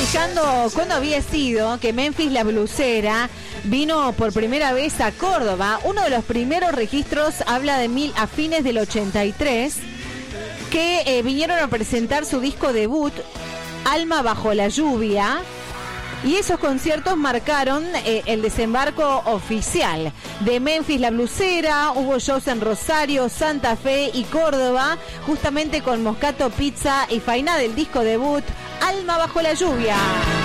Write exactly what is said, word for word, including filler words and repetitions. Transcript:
fijando cuándo había sido que Memphis la Blusera vino por primera vez a Córdoba. Uno de los primeros registros habla de mil a fines del ochenta y tres, que eh, vinieron a presentar su disco debut, Alma bajo la lluvia. Y esos conciertos marcaron eh, el desembarco oficial de Memphis la Blusera. Hubo shows en Rosario, Santa Fe y Córdoba, justamente con Moscato Pizza y Fainá del disco debut, Alma bajo la lluvia.